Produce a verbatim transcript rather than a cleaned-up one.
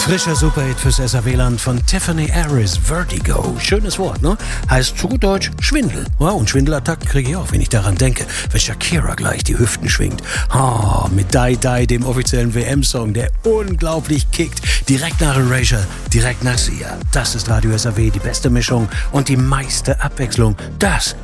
Frischer Superhit fürs S A W-Land von Tiffany Harris, Vertigo. Schönes Wort, ne? Heißt zu gut Deutsch Schwindel. Ja, und Schwindelattacken kriege ich auch, wenn ich daran denke, wenn Shakira gleich die Hüften schwingt. Oh, mit Die Die, dem offiziellen W M-Song, der unglaublich kickt. Direkt nach Erasure, direkt nach Sia. Das ist Radio S A W, die beste Mischung und die meiste Abwechslung. Das